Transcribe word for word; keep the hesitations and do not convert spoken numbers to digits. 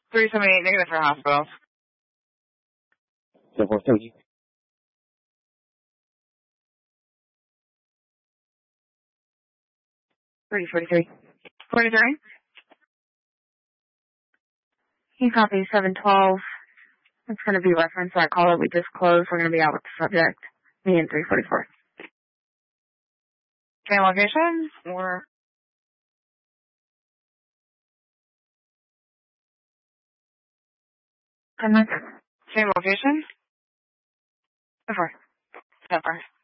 three seventy-eight negative for hospital. seven four three. three forty-three. forty-three. He copies seven twelve. It's going to be reference to that call that we just closed. We're going to be out with the subject. Me and three forty-four. Same location? Or? Same location? Before. So far.